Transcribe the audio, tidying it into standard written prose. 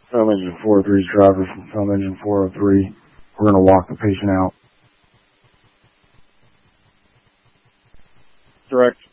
Film Engine 403's driver from Film Engine 403. We're going to walk the patient out. Direct.